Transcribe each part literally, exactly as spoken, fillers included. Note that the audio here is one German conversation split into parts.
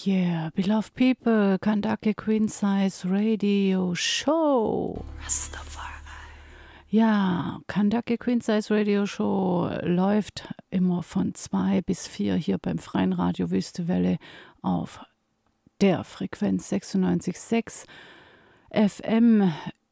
Yeah, beloved people, Kandake Queen Size Radio Show. Rastafari. Ja, Kandake Queen Size Radio Show läuft immer von zwei bis vier hier beim Freien Radio Wüstewelle auf der Frequenz sechsundneunzig Komma sechs F M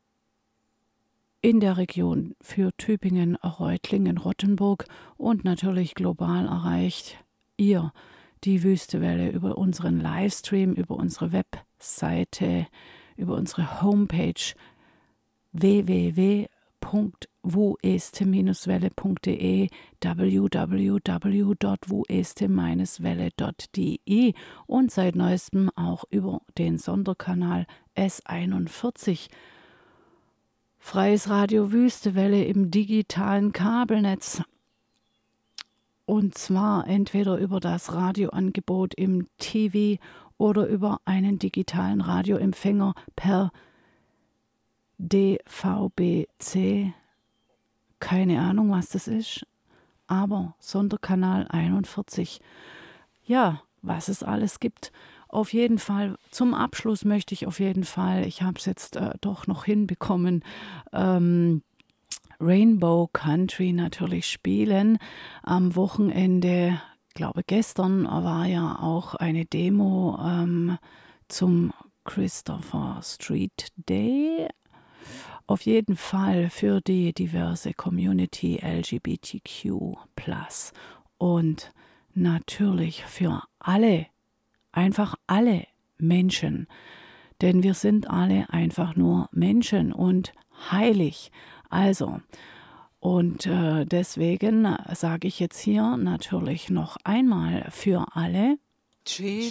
in der Region für Tübingen, Reutlingen, Rottenburg und natürlich global erreicht ihr die Wüstewelle über unseren Livestream, über unsere Webseite, über unsere Homepage w w w punkt wueste welle punkt de, w w w punkt wueste welle punkt de und seit neuestem auch über den Sonderkanal S einundvierzig. Freies Radio Wüstewelle im digitalen Kabelnetz. Und zwar entweder über das Radioangebot im T V oder über einen digitalen Radioempfänger per D V B C. Keine Ahnung, was das ist, aber Sonderkanal einundvierzig. Ja, was es alles gibt. Auf jeden Fall, zum Abschluss möchte ich auf jeden Fall, ich habe es jetzt äh, doch noch hinbekommen, ähm, Rainbow Country natürlich spielen. Am Wochenende, glaube gestern, war ja auch eine Demo ähm, zum Christopher Street Day. Auf jeden Fall für die diverse Community L G B T Q plus und natürlich für alle, einfach alle Menschen, denn wir sind alle einfach nur Menschen und heilig. Also, und äh, deswegen sage ich jetzt hier natürlich noch einmal für alle. Treat